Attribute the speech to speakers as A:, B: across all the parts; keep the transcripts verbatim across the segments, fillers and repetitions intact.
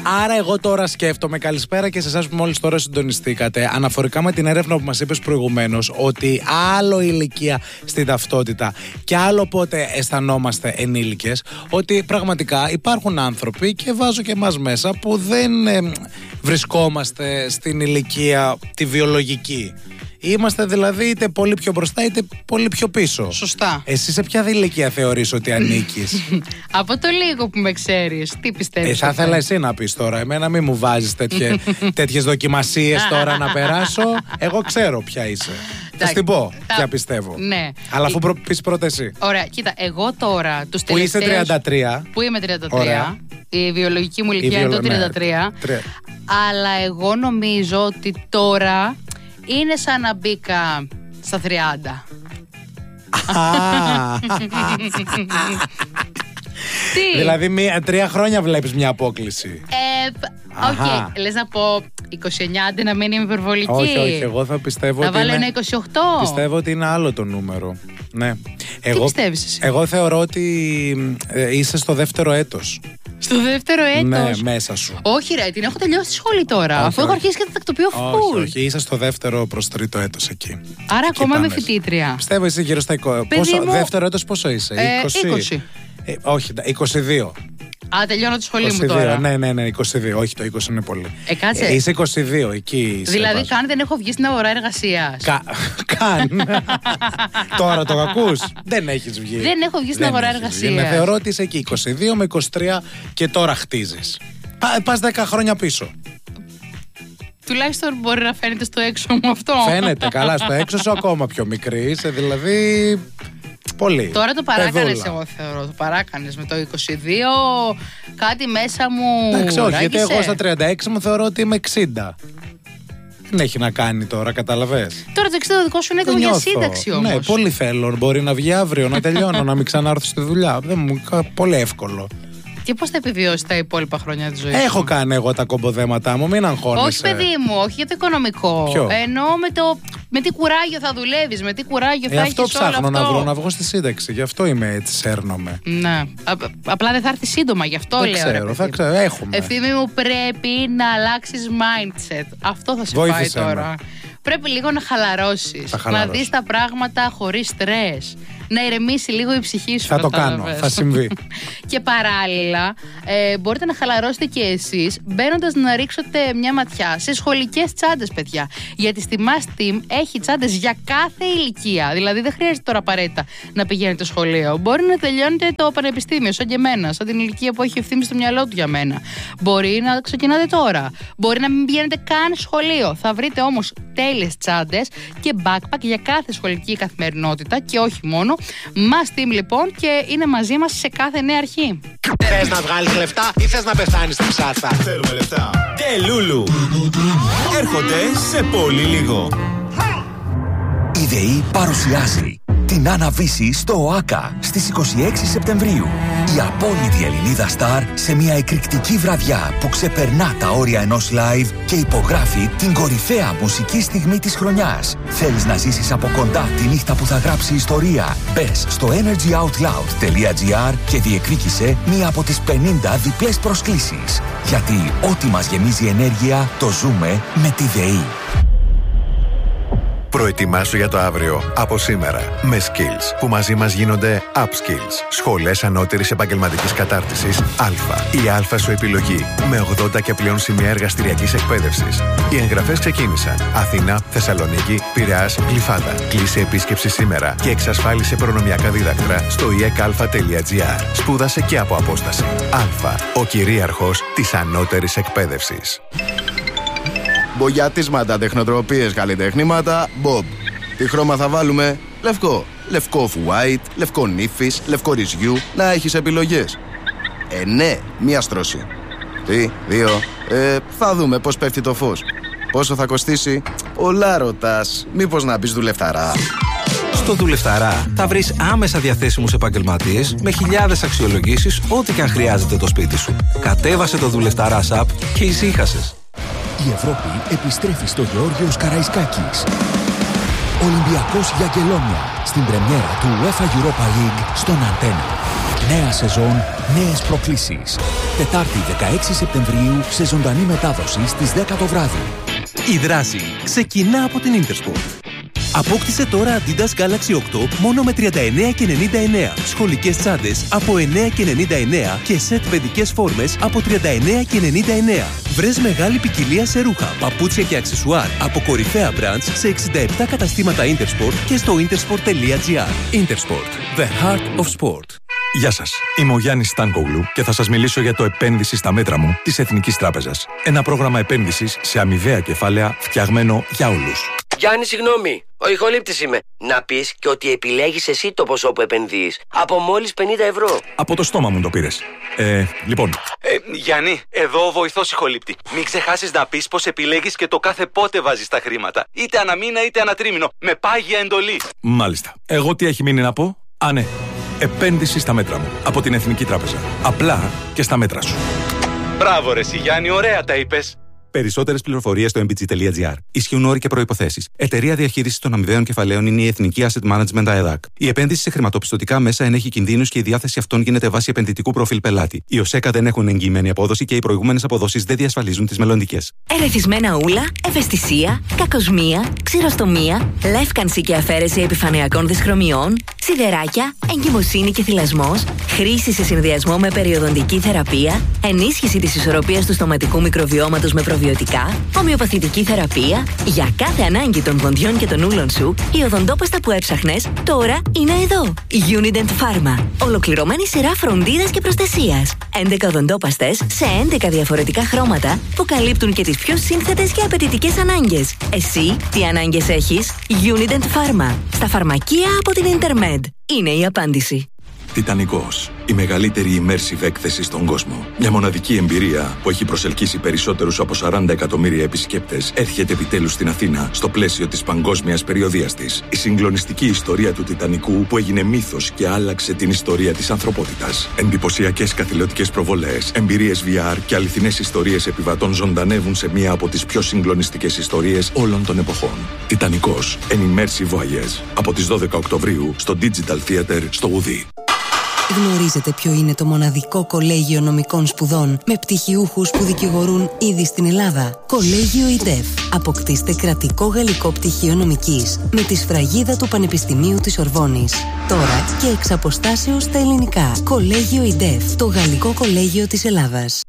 A: Άρα, εγώ τώρα σκέφτομαι, καλησπέρα και σε εσάς που μόλις τώρα συντονιστήκατε, αναφορικά με την έρευνα που μας είπες προηγουμένως, ότι άλλο η ηλικία στην ταυτότητα και άλλο πότε αισθανόμαστε ενήλικες, ότι πραγματικά υπάρχουν άνθρωποι, και βάζω και εμάς μέσα, που δεν ε, βρισκόμαστε στην ηλικία τη βιολογική. Είμαστε δηλαδή είτε πολύ πιο μπροστά είτε πολύ πιο πίσω.
B: Σωστά.
A: Εσύ σε ποια ηλικία θεωρείς ότι ανήκεις?
B: Από το λίγο που με ξέρεις, τι πιστεύεις?
A: Ε, θα ήθελα εσύ να πεις τώρα. Εμένα μην μου βάζεις τέτοιες δοκιμασίες τώρα να περάσω. Εγώ ξέρω ποια είσαι. Θα στην πω ποια πιστεύω.
B: Ναι.
A: Αλλά αφού προ... πεις πρώτα εσύ.
B: Ωραία, κοίτα, εγώ τώρα τους
A: που είσαι τριάντα τρία.
B: Που είμαι τριάντα τρία. Ωραία. Η βιολογική μου ηλικία είναι το τριάντα τρία. Ναι. Αλλά εγώ νομίζω ότι τώρα είναι σαν να μπήκα στα τριάντα. Τι?
A: Δηλαδή μία, τρία χρόνια βλέπεις μια απόκληση.
B: Ε, Οκ, okay. Λες να πω είκοσι εννιά, άντε να μην είμαι υπερβολική?
A: Όχι, όχι, εγώ θα πιστεύω
B: να
A: ότι
B: βάλω
A: είναι...
B: ένα είκοσι οκτώ.
A: Πιστεύω ότι είναι άλλο το νούμερο. Ναι.
B: Τι
A: εγώ,
B: πιστεύεις εσύ?
A: Εγώ θεωρώ ότι ε, είσαι στο δεύτερο έτος.
B: Στο δεύτερο έτος?
A: Ναι, μέσα σου.
B: Όχι ρε, την έχω τελειώσει τη σχολή τώρα. Όχι, αφού έχω αρχίσει και θα τακτοποιώ φουλ.
A: Όχι, όχι, είσαι στο δεύτερο προς τρίτο έτος εκεί.
B: Άρα εκεί ακόμα είμαι φοιτήτρια.
A: Πιστεύω είσαι γύρω στα είκοσι. Πόσο, μου... Δεύτερο έτος πόσο είσαι?
B: Ε, είκοσι. είκοσι.
A: Ε, όχι, είκοσι δύο.
B: Α, τελειώνω τη σχολή
A: είκοσι δύο,
B: μου τώρα.
A: Ναι, ναι, ναι, είκοσι δύο. Όχι, το είκοσι είναι πολύ.
B: Ε, κάτσε.
A: Ε, είσαι είκοσι δύο, εκεί.
B: Δηλαδή, καν δεν έχω βγει στην αγορά εργασίας.
A: Κα... Καν. Τώρα το ακούς? Δεν έχεις βγει.
B: Δεν έχω βγει στην αγορά εργασίας.
A: Ναι, θεωρώ ότι είσαι εκεί είκοσι δύο με είκοσι τρία και τώρα χτίζεις. Πας δέκα χρόνια πίσω.
B: Τουλάχιστον μπορεί να φαίνεται στο έξω μου αυτό.
A: Φαίνεται, καλά. Στο έξω σου ακόμα πιο μικρή. Είσαι δηλαδή. Πολύ.
B: Τώρα το παράκανες, εγώ θεωρώ. Το παράκανες με το είκοσι δύο. Κάτι μέσα μου.
A: Εντάξει, όχι, γιατί εγώ στα τριάντα έξι μου θεωρώ ότι είμαι εξήντα. Δεν έχει να κάνει τώρα, καταλαβες.
B: Τώρα το εξήντα το δικό σου είναι έτοιμο για σύνταξη όμως.
A: Ναι, πολύ θέλω. Μπορεί να βγει αύριο, να τελειώνω, να μην ξανάρθω στη δουλειά. Δεν μου πολύ εύκολο.
B: Και πώς θα επιβιώσει τα υπόλοιπα χρόνια της ζωής?
A: Έχω σου? κάνει εγώ τα κομποδέματά μου, μην αγχώνεσαι.
B: Όχι, παιδί μου, όχι για το οικονομικό.
A: Ποιο?
B: Εννοώ με το. Με τι κουράγιο θα δουλεύεις, με τι κουράγιο
A: ε,
B: θα
A: αυτό
B: έχεις όλο αυτό.
A: ψάχνω να βρω, να βγω στη σύνταξη. Γι' αυτό είμαι έτσι, σέρνομαι.
B: Ναι. Α, απλά δεν θα έρθει σύντομα, γι' αυτό
A: δεν
B: λέω.
A: Ξέρω,
B: ρε,
A: θα ξέρω, έχουμε.
B: Ευθύμη μου, πρέπει να αλλάξεις mindset. Αυτό θα σε
A: Βοήθησε
B: πάει τώρα.
A: με.
B: Πρέπει λίγο να χαλαρώσεις. Να δεις τα πράγματα χωρίς στρες. Να ηρεμήσει λίγο η ψυχή σου.
A: Θα το κάνω, θα συμβεί.
B: Και παράλληλα, ε, μπορείτε να χαλαρώσετε και εσείς μπαίνοντας να ρίξετε μια ματιά σε σχολικές τσάντες, παιδιά. Γιατί στη Mass Team έχει τσάντες για κάθε ηλικία. Δηλαδή, δεν χρειάζεται τώρα απαραίτητα να πηγαίνετε σχολείο. Μπορεί να τελειώνετε το πανεπιστήμιο, σαν και εμένα, σαν την ηλικία που έχει ευθύνη στο μυαλό του για μένα. Μπορεί να ξεκινάτε τώρα. Μπορεί να μην πηγαίνετε καν σχολείο. Θα βρείτε όμως τέλειες τσάντες και backpack για κάθε σχολική καθημερινότητα και όχι μόνο. Mass Team λοιπόν, και είναι μαζί μας σε κάθε νέα αρχή.
A: Θες να βγάλεις λεφτά ή θες να πεθάνεις στην ψάθα?
C: Θέλουμε λεφτά. Και Λούλου έρχονται σε πολύ λίγο.
D: Η ΔΕΗ παρουσιάζει την Άννα Βύση στο ΟΑΚΑ στις είκοσι έξι Σεπτεμβρίου. Η απόλυτη Ελληνίδα στάρ σε μια εκρηκτική βραδιά που ξεπερνά τα όρια ενός live και υπογράφει την κορυφαία μουσική στιγμή της χρονιάς. Θέλεις να ζήσεις από κοντά τη νύχτα που θα γράψει ιστορία? Μπες στο energyoutloud.gr και διεκδίκησε μία από τις πενήντα διπλές προσκλήσεις. Γιατί ό,τι μας γεμίζει ενέργεια το ζούμε με τη ΔΕΗ.
E: Προετοιμάσου για το αύριο από σήμερα με Skills, που μαζί μας γίνονται Upskills, σχολές ανώτερης επαγγελματικής κατάρτισης Α. Η Α σου επιλογή με ογδόντα και πλέον σημεία εργαστηριακής εκπαίδευσης. Οι εγγραφές ξεκίνησαν. Αθήνα, Θεσσαλονίκη, Πειραιάς, Γλυφάδα. Κλείσε επίσκεψη σήμερα και εξασφάλισε προνομιακά δίδακτρα στο ι εκ α τελεία τζι άρ. Σπούδασε και από απόσταση. Α. Ο κυρίαρχος της ανώτερης εκπαίδευσης.
F: Μπογιατίσματα, τεχνοτροπίες, καλλιτεχνήματα, Bob. Τι χρώμα θα βάλουμε? Λευκό. Λευκό off-white, λευκό νύφης, λευκό ρυζιού. Να έχεις επιλογές. Ε, ναι, μία στρώση. Τι, δύο. Ε, θα δούμε πώς πέφτει το φως. Πόσο θα κοστίσει? Πολλά ρωτάς. Μήπως να μπεις δουλευταρά?
G: Στο Δουλευταρά θα βρεις άμεσα διαθέσιμους επαγγελματίες με χιλιάδες αξιολογήσεις, ό,τι και αν χρειάζεται το σπίτι σου. Κατέβασε το Δουλευταρά app και ησύχασες.
D: Η Ευρώπη επιστρέφει στο Γεώργιος Καραϊσκάκης. Ολυμπιακός για Κελόνια στην πρεμιέρα του UEFA Europa League στον Αντένα. Νέα σεζόν, νέες προκλήσεις. Τετάρτη δεκαέξι Σεπτεμβρίου σε ζωντανή μετάδοση στις δέκα το βράδυ.
H: Η δράση ξεκινά από την Intersport. Απόκτησε τώρα Adidas Galaxy οκτώ μόνο με τριάντα εννέα και ενενήντα εννέα. Σχολικές τσάντες από εννέα και ενενήντα εννέα και σετ παιδικές φόρμες από τριάντα εννέα και ενενήντα εννέα. Βρες μεγάλη ποικιλία σε ρούχα, παπούτσια και αξεσουάρ από κορυφαία brands σε εξήντα επτά καταστήματα Intersport και στο intersport τελεία gr. Intersport, the heart of sport.
I: Γεια σας, είμαι ο Γιάννης Στάνκογλου και θα σας μιλήσω για το επένδυση στα μέτρα μου της Εθνικής Τράπεζας. Ένα πρόγραμμα επένδυσης σε αμοιβαία κεφάλαια φτιαγμένο για όλους.
J: Γιάννη, συγγνώμη, ο ηχολήπτης είμαι. Να πεις και ότι επιλέγεις εσύ το ποσό που επενδύεις. Από μόλις πενήντα ευρώ.
I: Από το στόμα μου το πήρες. Ε, λοιπόν.
K: Ε, Γιάννη, εδώ ο βοηθός ηχολήπτη. Μην ξεχάσεις να πεις πως επιλέγεις και το κάθε πότε βάζεις τα χρήματα. Είτε ανά μήνα είτε ανά τρίμηνο. Με πάγια εντολή.
I: Μάλιστα. Εγώ τι έχει μείνει να πω? Α, ναι. Επένδυση στα μέτρα μου. Από την Εθνική Τράπεζα. Απλά και στα μέτρα σου.
K: Μπράβο, ρε εσύ, Γιάννη, ωραία τα είπες.
L: Περισσότερες πληροφορίες στο εμ πι τζι τελεία τζι άρ. Ισχύουν όροι και προϋποθέσεις. Εταιρεία διαχείρισης των αμοιβαίων κεφαλαίων είναι η Εθνική Asset Management ΑΕΔΑΚ. Η επένδυση σε χρηματοπιστωτικά μέσα ενέχει κινδύνους και η διάθεση αυτών γίνεται βάσει επενδυτικού προφίλ πελάτη. Οι ΟΣΕΚΑ δεν έχουν εγγυημένη απόδοση και οι προηγούμενες αποδόσεις δεν διασφαλίζουν τις μελλοντικές.
M: Ερεθισμένα ούλα, ευαισθησία, κακοσμία, ξηροστομία, λεύκανση και αφαίρεση επιφανειακών δυσχρωμιών, σιδεράκια, εγκυμοσύνη και θυλασμός, χρήση σε συνδυασμό με περιοδοντική θεραπεία, ενίσχυση της ισορροπίας του στοματικού μικροβιώματος με προβιωτικά, ομοιοπαθητική θεραπεία. Για κάθε ανάγκη των ποντιών και των ούλων σου, η οδοντόπαστα που έψαχνες τώρα είναι εδώ. Unident Pharma. Ολοκληρωμένη σειρά φροντίδας και προστασίας. έντεκα οδοντόπαστες σε έντεκα διαφορετικά χρώματα που καλύπτουν και τις πιο σύνθετες και απαιτητικές ανάγκες. Εσύ τι ανάγκες έχεις? Unident Pharma. Στα φαρμακεία από την Intermed. Είναι η απάντηση.
I: Τιτανικός. Η μεγαλύτερη immersive έκθεση στον κόσμο. Μια μοναδική εμπειρία που έχει προσελκύσει περισσότερους από σαράντα εκατομμύρια επισκέπτες έρχεται επιτέλους στην Αθήνα στο πλαίσιο της παγκόσμιας περιοδείας της. Η συγκλονιστική ιστορία του Τιτανικού που έγινε μύθος και άλλαξε την ιστορία της ανθρωπότητας. Εντυπωσιακές καθηλωτικές προβολές, εμπειρίες βι αρ και αληθινές ιστορίες επιβατών ζωντανεύουν σε μία από τις πιο συγκλονιστικές ιστορίες όλων των εποχών. Τιτανικός. An immersive voyage. Από τις δώδεκα Οκτωβρίου στο Digital Theater στο Ουδί.
N: Γνωρίζετε ποιο είναι το μοναδικό κολέγιο νομικών σπουδών με πτυχιούχους που δικηγορούν ήδη στην Ελλάδα? Κολέγιο ΙΝΤΕΦ. Αποκτήστε κρατικό γαλλικό πτυχίο νομικής με τη σφραγίδα του Πανεπιστημίου της Ορβόνης. Τώρα και εξ αποστάσεως στα ελληνικά. Κολέγιο ΙΝΤΕΦ. Το γαλλικό κολέγιο της Ελλάδας.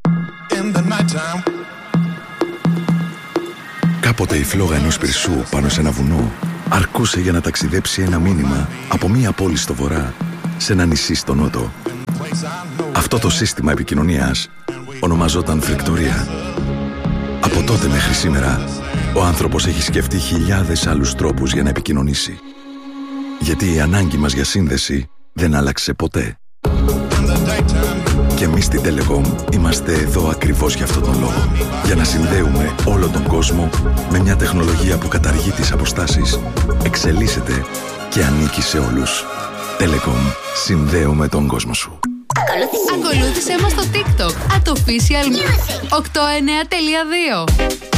O: Κάποτε η φλόγα ενός πυρσού πάνω σε ένα βουνό αρκούσε για να ταξιδέψει ένα μήνυμα από μία πόλη στο βορρά σε ένα νησί στο νότο. Αυτό το σύστημα επικοινωνίας ονομαζόταν φρεκτορία. Από τότε μέχρι σήμερα, ο άνθρωπος έχει σκεφτεί χιλιάδες άλλους τρόπους για να επικοινωνήσει. Γιατί η ανάγκη μας για σύνδεση δεν άλλαξε ποτέ. Και εμείς στην Telecom είμαστε εδώ ακριβώς για αυτόν τον λόγο. Για να συνδέουμε όλο τον κόσμο με μια τεχνολογία που καταργεί τις αποστάσεις, εξελίσσεται και ανήκει σε όλους. Telecom. Συνδέουμε τον κόσμο σου.
B: Ακολούθησέ μας στο TikTok at official οκτώ εννέα τελεία δύο.